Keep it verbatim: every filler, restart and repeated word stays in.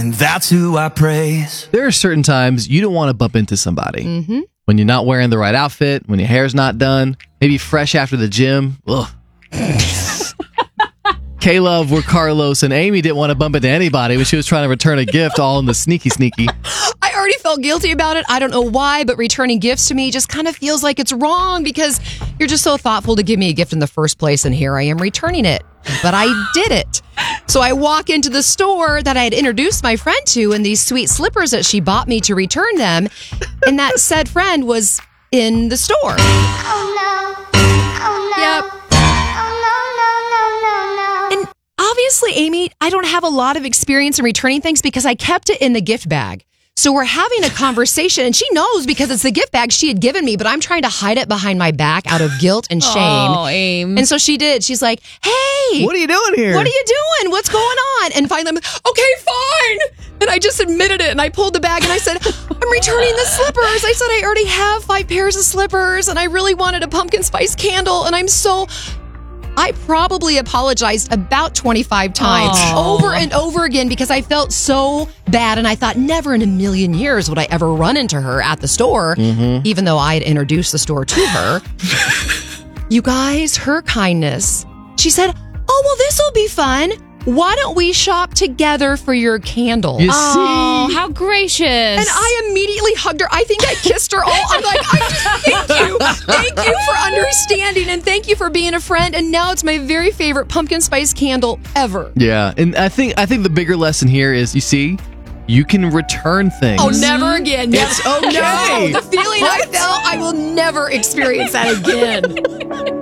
and that's who I praise. There are certain times you don't want to bump into somebody. Mm-hmm. When you're not wearing the right outfit, when your hair's not done, maybe fresh after the gym. Ugh. K-Love, we're Carlos, and Amy didn't want to bump into anybody when she was trying to return a gift all in the sneaky sneaky. I already felt guilty about it. I don't know why, but returning gifts to me just kind of feels like it's wrong because you're just so thoughtful to give me a gift in the first place, and here I am returning it. But I did it. So I walk into the store that I had introduced my friend to and these sweet slippers that she bought me to return them, and that said friend was in the store. Oh no. Oh no. Yep. Oh no, no, no, no, no, no. And obviously, Amy, I don't have a lot of experience in returning things because I kept it in the gift bag. So we're having a conversation, and she knows because it's the gift bag she had given me, but I'm trying to hide it behind my back out of guilt and shame. Oh, Aim. And so she did. She's like, hey, What are you doing here? what are you doing? What's going on? And finally, I'm like, okay, fine. And I just admitted it, and I pulled the bag, and I said, I'm returning the slippers. I said I already have five pairs of slippers, and I really wanted a pumpkin spice candle, and I'm so... I probably apologized about twenty-five times Aww. over and over again because I felt so bad, and I thought never in a million years would I ever run into her at the store, Mm-hmm. even though I had introduced the store to her. You guys, her kindness. She said, oh, well, this will be fun. Why don't we shop together for your candle? You Oh, see? how gracious. And I immediately hugged her. I think I kissed her all. I'm like, I just thank you. Thank you for understanding, and thank you for being a friend. And now it's my very favorite pumpkin spice candle ever. Yeah, and I think I think the bigger lesson here is, you see, you can return things. Oh, never again. Never. It's okay. No, the feeling I felt, I will never experience that again.